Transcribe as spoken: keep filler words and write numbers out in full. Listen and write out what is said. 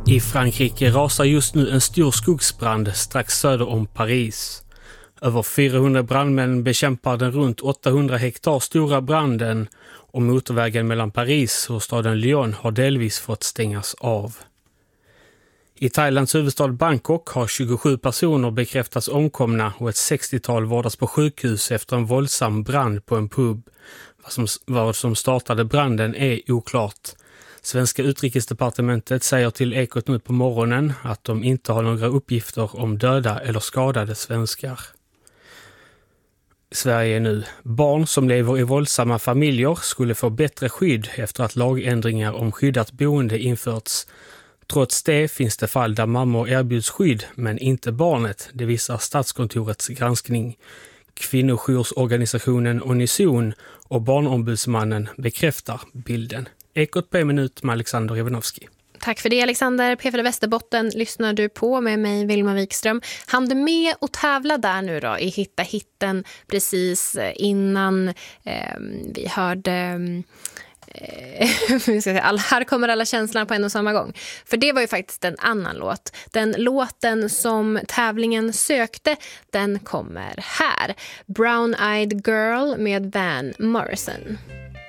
I Frankrike rasar just nu en stor skogsbrand strax söder om Paris. Över fyrahundra brandmän bekämpar den runt åttahundra hektar stora branden och motorvägen mellan Paris och staden Lyon har delvis fått stängas av. I Thailands huvudstad Bangkok har tjugosju personer bekräftats omkomna och ett sextiotal vårdas på sjukhus efter en våldsam brand på en pub. Vad som, vad som startade branden är oklart. Svenska utrikesdepartementet säger till Ekot nu på morgonen att de inte har några uppgifter om döda eller skadade svenskar. Sverige nu. Barn som lever i våldsamma familjer skulle få bättre skydd efter att lagändringar om skyddat boende införts. Trots det finns det fall där mammor erbjuds skydd men inte barnet, det visar Statskontorets granskning. Kvinnojursorganisationen Unison och Barnombudsmannen bekräftar bilden. Ekot på en minut med Alexander Ivanovski. Tack för det Alexander. P fyra Västerbotten lyssnar du på med mig Vilma Wikström. Han du med och tävla där nu då i Hitta hitten precis innan eh, vi hörde... Eh, vi ska säga, all, här kommer alla känslorna på en och samma gång. För det var ju faktiskt en annan låt. Den låten som tävlingen sökte, den kommer här. Brown Eyed Girl med Van Morrison.